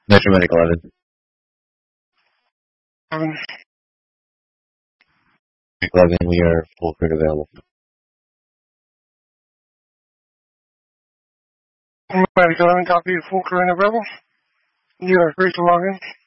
Metro Medic 11. 11, we are full crit available. Medic 11, copy, full crew available. You are free to log in.